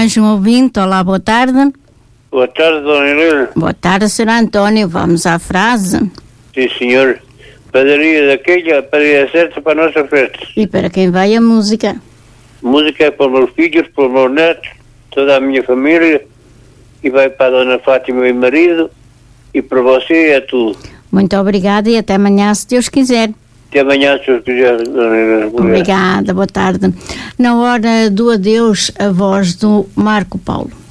mais um ouvinte. Olá, boa tarde. Boa tarde, Dona Helena. Boa tarde, Sr. António. Vamos à frase. Sim, senhor. Padaria daquela, padaria certa para a nossa festa. E para quem vai a música? Música é para os meus filhos, para os meus netos, toda a minha família, e vai para a Dona Fátima e marido, e para você é tudo. Muito obrigada e até amanhã, se Deus quiser. Até amanhã, se Deus quiser, Dona Helena. Obrigada, boa tarde. Na hora do adeus, a voz do Marco Paulo.